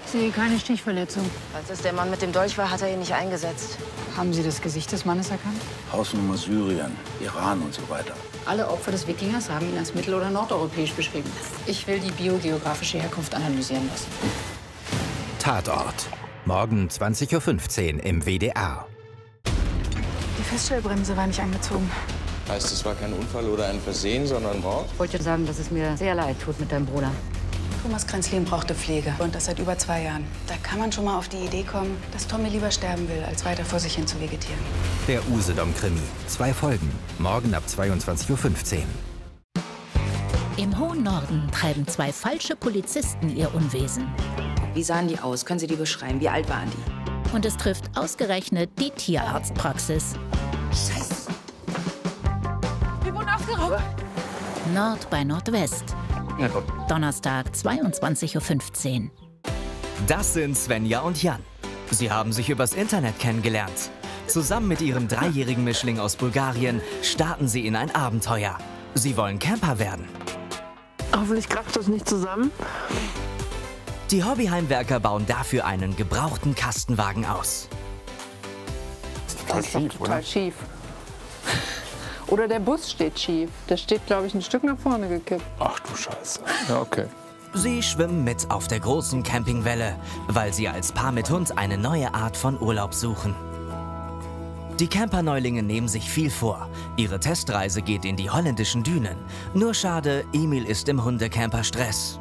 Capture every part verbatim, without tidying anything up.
Ich sehe keine Stichverletzung. Als es der Mann mit dem Dolch war, hat er ihn nicht eingesetzt. Haben Sie das Gesicht des Mannes erkannt? Hausnummer Syrien, Iran und so weiter. Alle Opfer des Wikingers haben ihn als mittel- oder nordeuropäisch beschrieben. Ich will die biogeografische Herkunft analysieren lassen. Tatort. Morgen zwanzig Uhr fünfzehn im W D R. Die Feststellbremse war nicht angezogen. Heißt, es war kein Unfall oder ein Versehen, sondern Mord? Ich wollte sagen, dass es mir sehr leid tut mit deinem Bruder. Thomas Kränzlin brauchte Pflege. Und das seit über zwei Jahren. Da kann man schon mal auf die Idee kommen, dass Tommy lieber sterben will, als weiter vor sich hin zu vegetieren. Der Usedom-Krimi. Zwei Folgen. Morgen ab zweiundzwanzig Uhr fünfzehn. Im hohen Norden treiben zwei falsche Polizisten ihr Unwesen. Wie sahen die aus? Können Sie die beschreiben? Wie alt waren die? Und es trifft ausgerechnet die Tierarztpraxis. Scheiße. Wir wurden aufgeraubt. Nord bei Nordwest. Ja, komm. Donnerstag, zweiundzwanzig Uhr fünfzehn. Das sind Svenja und Jan. Sie haben sich übers Internet kennengelernt. Zusammen mit ihrem dreijährigen Mischling aus Bulgarien starten sie in ein Abenteuer. Sie wollen Camper werden. Hoffentlich kracht das nicht zusammen. Die Hobbyheimwerker bauen dafür einen gebrauchten Kastenwagen aus. Das ist doch total schief. Oder der Bus steht schief. Der steht, glaube ich, ein Stück nach vorne gekippt. Ach du Scheiße. Ja, okay. Sie schwimmen mit auf der großen Campingwelle, weil sie als Paar mit Hund eine neue Art von Urlaub suchen. Die Camperneulinge nehmen sich viel vor. Ihre Testreise geht in die holländischen Dünen. Nur schade, Emil ist im Hundecamper-Stress.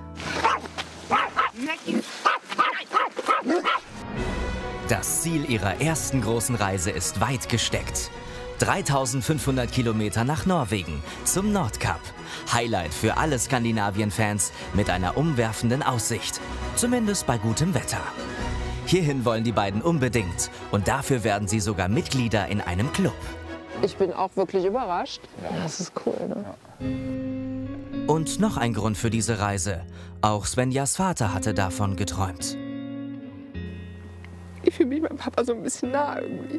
Das Ziel ihrer ersten großen Reise ist weit gesteckt. dreitausendfünfhundert Kilometer nach Norwegen, zum Nordkap. Highlight für alle Skandinavien-Fans mit einer umwerfenden Aussicht. Zumindest bei gutem Wetter. Hierhin wollen die beiden unbedingt. Und dafür werden sie sogar Mitglieder in einem Club. Ich bin auch wirklich überrascht. Ja, das ist cool, ne? Ja. Und noch ein Grund für diese Reise. Auch Svenjas Vater hatte davon geträumt. Ich fühle mich meinem Papa so ein bisschen nah irgendwie.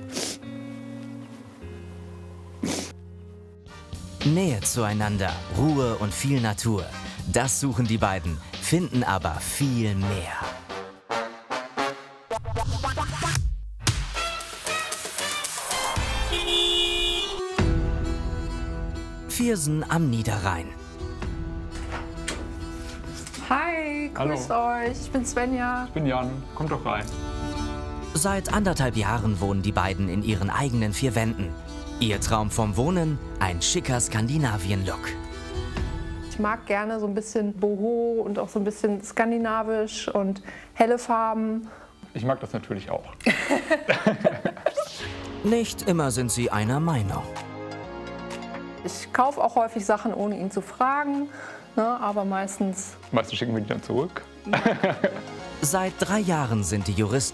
Nähe zueinander, Ruhe und viel Natur. Das suchen die beiden, finden aber viel mehr. Viersen am Niederrhein. Hi, grüßt euch. Ich bin Svenja. Ich bin Jan. Kommt doch rein. Seit anderthalb Jahren wohnen die beiden in ihren eigenen vier Wänden. Ihr Traum vom Wohnen? Ein schicker Skandinavien-Look. Ich mag gerne so ein bisschen boho und auch so ein bisschen skandinavisch und helle Farben. Ich mag das natürlich auch. Nicht immer sind sie einer Meinung. Ich kaufe auch häufig Sachen, ohne ihn zu fragen, ne, aber meistens... Meistens schicken wir die dann zurück. Seit drei Jahren sind die Juristen